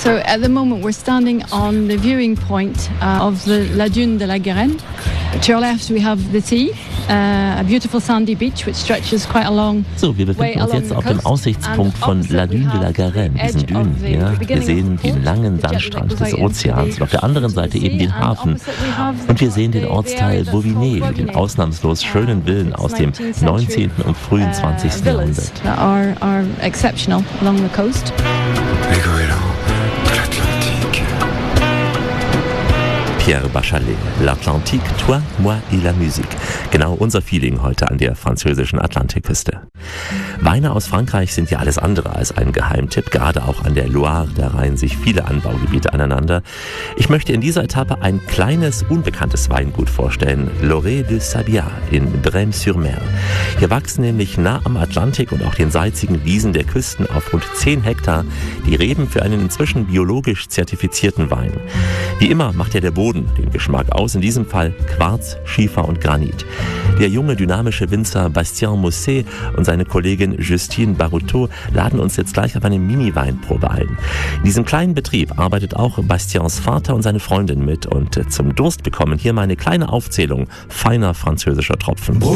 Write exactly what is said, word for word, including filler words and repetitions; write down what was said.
So at the moment we're standing on the viewing point uh, of the La Dune de la Garenne. To your left we have the sea, uh, a beautiful sandy beach which stretches quite a long So, wir befinden uns jetzt auf dem Aussichtspunkt von La Dune de la Garenne, diesen Dünen hier. Wir sehen den langen Sandstrand des Ozeans und auf der anderen Seite eben den Hafen. Und wir sehen den Ortsteil Bouvinet mit den ausnahmslos schönen Villen aus dem neunzehnten und frühen zwanzigsten Jahrhundert. Are, are exceptional along the coast. Pierre Bachelet, L'Atlantique, toi, moi et la musique. Genau unser Feeling heute an der französischen Atlantikküste. Weine aus Frankreich sind ja alles andere als ein Geheimtipp. Gerade auch an der Loire, da reihen sich viele Anbaugebiete aneinander. Ich möchte in dieser Etappe ein kleines, unbekanntes Weingut vorstellen. L'Orée de Sabiat in Brême-sur-Mer. Hier wachsen nämlich nah am Atlantik und auch den salzigen Wiesen der Küsten auf rund zehn Hektar die Reben für einen inzwischen biologisch zertifizierten Wein. Wie immer macht ja der Boden den Geschmack aus, in diesem Fall Quarz, Schiefer und Granit. Der junge, dynamische Winzer Bastien Mousset und seine Kollegin Justine Baruteau laden uns jetzt gleich auf eine Mini-Weinprobe ein. In diesem kleinen Betrieb arbeitet auch Bastiens Vater und seine Freundin mit und zum Durst bekommen hier meine kleine Aufzählung feiner französischer Tropfen.